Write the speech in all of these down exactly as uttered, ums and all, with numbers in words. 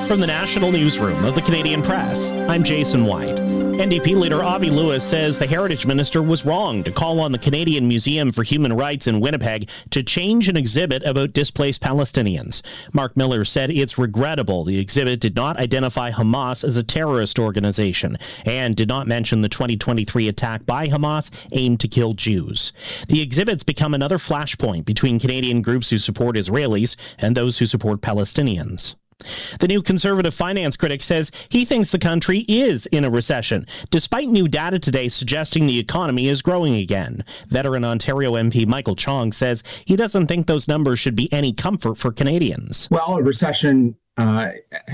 From the National Newsroom of the Canadian Press, I'm Jason White. N D P leader Avi Lewis says the Heritage Minister was wrong to call on the Canadian Museum for Human Rights in Winnipeg to change an exhibit about displaced Palestinians. Mark Miller said it's regrettable the exhibit did not identify Hamas as a terrorist organization and did not mention the twenty twenty-three attack by Hamas aimed to kill Jews. The exhibit's become another flashpoint between Canadian groups who support Israelis and those who support Palestinians. The new Conservative finance critic says he thinks the country is in a recession, despite new data today suggesting the economy is growing again. Veteran Ontario M P Michael Chong says he doesn't think those numbers should be any comfort for Canadians. Well, a recession uh,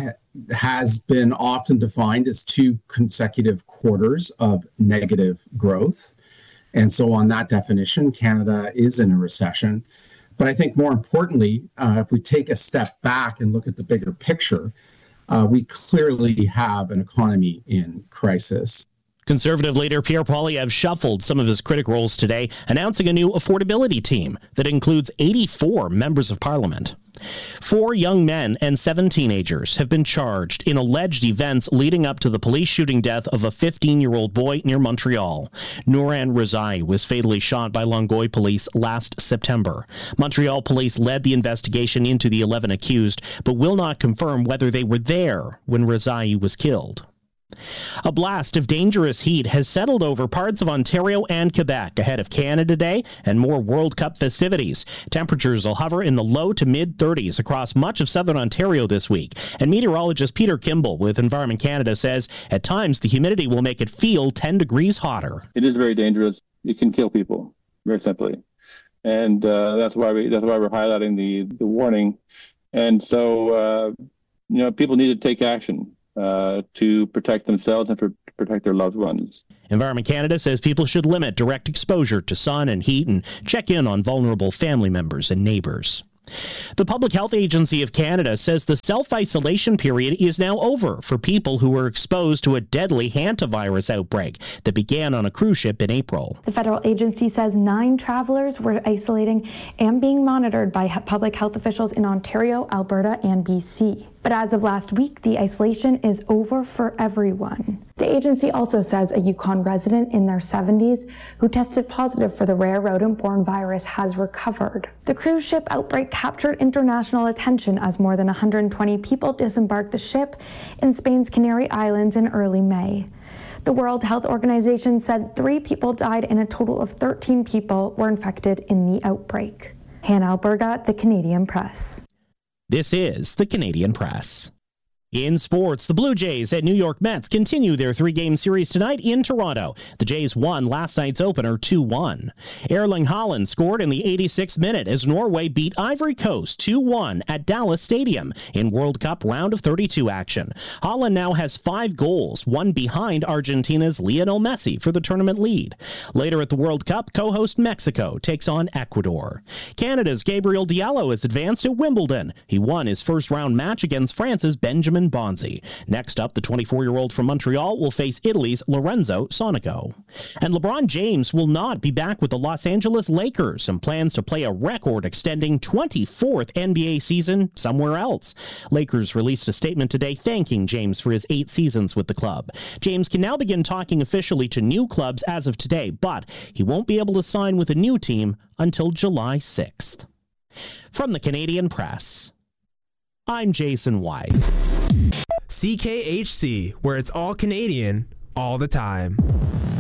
has been often defined as two consecutive quarters of negative growth. And so on that definition, Canada is in a recession. But I think more importantly, uh, if we take a step back and look at the bigger picture, uh, we clearly have an economy in crisis. Conservative leader Pierre Poilievre shuffled some of his critic roles today, announcing a new affordability team that includes eighty-four members of parliament. Four young men and seven teenagers have been charged in alleged events leading up to the police shooting death of a fifteen-year-old boy near Montreal. Nouran Rezai was fatally shot by Longueuil police last September. Montreal police led the investigation into the eleven accused, but will not confirm whether they were there when Rezai was killed. A blast of dangerous heat has settled over parts of Ontario and Quebec ahead of Canada Day and more World Cup festivities. Temperatures will hover in the low to mid thirties across much of southern Ontario this week. And meteorologist Peter Kimball with Environment Canada says at times the humidity will make it feel ten degrees hotter. It is very dangerous. It can kill people, very simply. And uh, that's why we that's why we're highlighting the, the warning. And so, uh, you know, people need to take action. Uh, to protect themselves and to protect their loved ones. Environment Canada says people should limit direct exposure to sun and heat and check in on vulnerable family members and neighbors. The Public Health Agency of Canada says the self-isolation period is now over for people who were exposed to a deadly hantavirus outbreak that began on a cruise ship in April. The federal agency says nine travelers were isolating and being monitored by public health officials in Ontario, Alberta, and B C. But as of last week, the isolation is over for everyone. The agency also says a Yukon resident in their seventies who tested positive for the rare rodent-borne virus has recovered. The cruise ship outbreak captured international attention as more than one hundred twenty people disembarked the ship in Spain's Canary Islands in early May. The World Health Organization said three people died and a total of thirteen people were infected in the outbreak. Hannah Alberga, The Canadian Press. This is The Canadian Press. In sports, the Blue Jays at New York Mets continue their three-game series tonight in Toronto. The Jays won last night's opener two one. Erling Haaland scored in the eighty-sixth minute as Norway beat Ivory Coast two one at Dallas Stadium in World Cup round of thirty-two action. Haaland now has five goals, one behind Argentina's Lionel Messi for the tournament lead. Later at the World Cup, co-host Mexico takes on Ecuador. Canada's Gabriel Diallo has advanced at Wimbledon. He won his first-round match against France's Benjamin Bonzi. Next up, the twenty-four-year-old from Montreal will face Italy's Lorenzo Sonico. And LeBron James will not be back with the Los Angeles Lakers and plans to play a record-extending twenty-fourth N B A season somewhere else. Lakers released a statement today thanking James for his eight seasons with the club. James can now begin talking officially to new clubs as of today, but he won't be able to sign with a new team until July sixth. From the Canadian Press, I'm Jason White. C K H C, where it's all Canadian, all the time.